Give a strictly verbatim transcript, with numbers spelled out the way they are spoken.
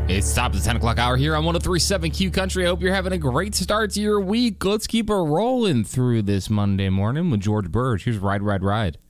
It's top of the ten o'clock hour here on one oh three point seven Q Country. I hope you're having a great start to your week. Let's keep it rolling through this Monday morning with George Burge. Here's Ride, Ride, Ride.